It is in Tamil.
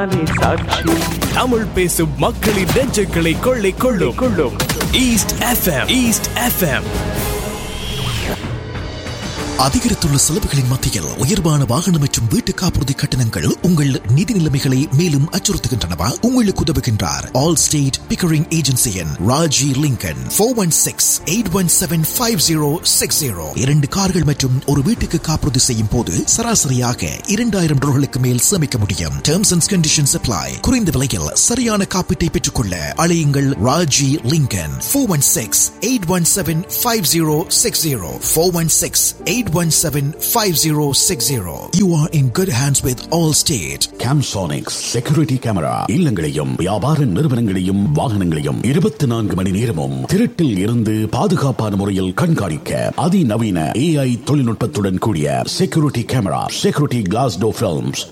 நானே சாட்சி. தமிழ் பேசும் மக்களின் நெஞ்சுகளை கொள்ளை கொள்ளும் ஈஸ்ட் எஃப்எம். East FM. அதிகரித்துள்ள செலவுகளின் மத்தியில் உயர்வான வாகனம் மற்றும் வீட்டு காப்புறுதி கட்டணங்கள் உங்கள் நிதி நிலைமைகளை மேலும் அச்சுறுத்துகின்றனவா? உங்களுக்கு உதவுகின்றார் all state Pickering ஏஜென்சியின் Raji Lincoln. 416-817-5060. 2 கார்கள் மற்றும் ஒரு வீட்டுக்கு காப்புறுதி செய்யும் போது சராசரியாக $2,000 மேல் சேமிக்க முடியும். Terms and conditions apply. குறைந்த விலையில் சரியான காப்பீட்டை பெற்றுக்கொள்ள அழையுங்கள் Raji Lincoln. 416-817-5060. 416-817-5060. You are in good hands with Allstate. Camsonics Security Camera. இல்லங்களையும் வியாபார நிறுவனங்களையும் வாகனங்களையும் 24 மணி நேரமும் திருட்டில் இருந்து பாதுகாப்பான முறையில் கண்காணிக்க அதிநவீன AI தொழில்நுட்பத்துடன் கூடிய security camera, security class door films,